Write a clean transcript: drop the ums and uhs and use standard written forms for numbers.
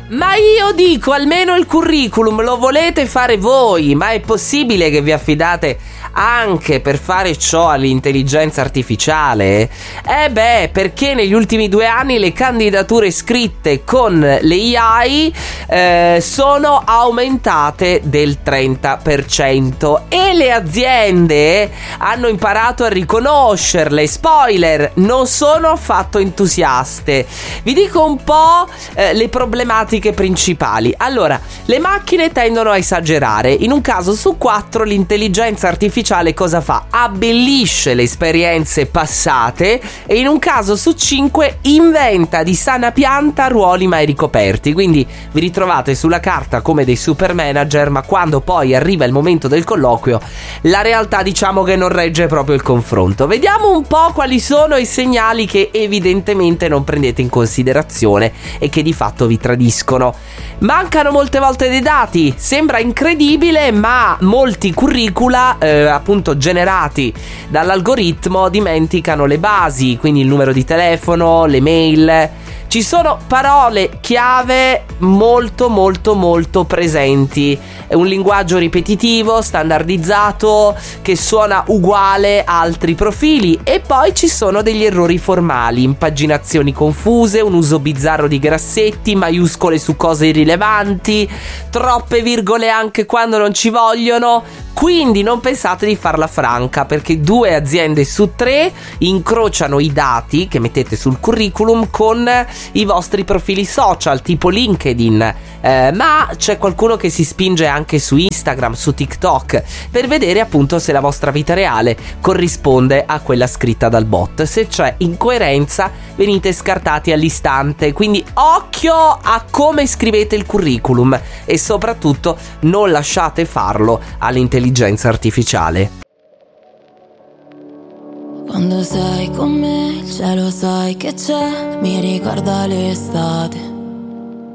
Ma io dico, almeno il curriculum lo volete fare voi, ma è possibile che vi affidate anche per fare ciò all'intelligenza artificiale? Perché negli ultimi 2 anni le candidature scritte con le AI sono aumentate del 30% e le aziende hanno imparato a riconoscerle. Spoiler, non sono affatto entusiaste. Vi dico un po' le problematiche principali. Allora, le macchine tendono a esagerare. In un caso su 4 l'intelligenza artificiale cosa fa? Abbellisce le esperienze passate e in un caso su 5 inventa di sana pianta ruoli mai ricoperti. Quindi vi ritrovate sulla carta come dei super manager, ma quando poi arriva il momento del colloquio la realtà diciamo che non regge proprio il confronto. Vediamo un po' quali sono i segnali che evidentemente non prendete in considerazione e che di fatto vi tradiscono. Mancano molte volte dei dati, sembra incredibile, ma molti curricula appunto generati dall'algoritmo dimenticano le basi, quindi il numero di telefono, le mail. Ci sono parole chiave molto presenti, è un linguaggio ripetitivo, standardizzato, che suona uguale a altri profili, e poi ci sono degli errori formali, impaginazioni confuse, un uso bizzarro di grassetti, maiuscole su cose irrilevanti, troppe virgole anche quando non ci vogliono. Quindi non pensate di farla franca, perché 2 aziende su 3 incrociano i dati che mettete sul curriculum con i vostri profili social tipo LinkedIn, ma c'è qualcuno che si spinge anche su Instagram, su TikTok, per vedere appunto se la vostra vita reale corrisponde a quella scritta dal bot. Se c'è incoerenza venite scartati all'istante, quindi occhio a come scrivete il curriculum e soprattutto non lasciate farlo all'intelligenza artificiale. Quando sei con me il cielo sai che c'è, mi ricorda l'estate.